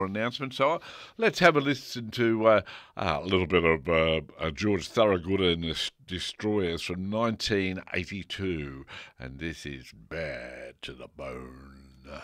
announcement. So let's have a listen to a little bit of George Thorogood and the Destroyers from 1982. And this is Bad to the Bone.